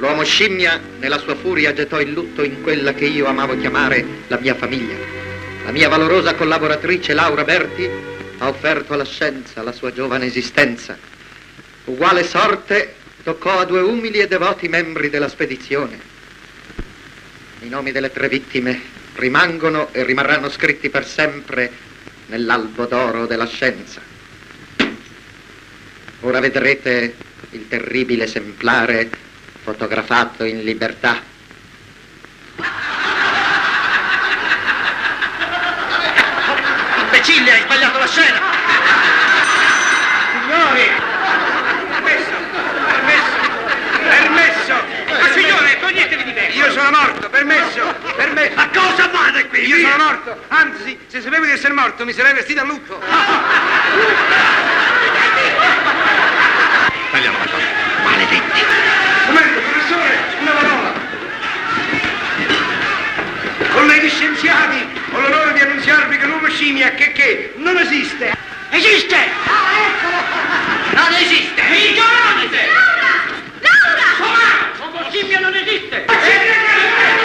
L'uomo scimmia, nella sua furia, gettò il lutto in quella che io amavo chiamare la mia famiglia. La mia valorosa collaboratrice Laura Berti ha offerto alla scienza la sua giovane esistenza. Uguale sorte toccò a 2 umili e devoti membri della spedizione. I nomi delle 3 vittime rimangono e rimarranno scritti per sempre nell'albo d'oro della scienza. Ora vedrete il terribile esemplare fotografato in libertà. Imbecille, hai sbagliato la scena! Signori! Permesso! Ma signore, toglietevi di me! Io sono morto, permesso! Ma cosa fate qui? Io sono morto! Anzi, se sapevo di essere morto, mi sarei vestito a lutto! Tagliamo la cosa. Maledetti! Momento, professore, una parola! Colleghi scienziati, ho l'onore di annunziarvi che l'uomo scimmia che non esiste! Esiste! Ah, eccolo! Non esiste!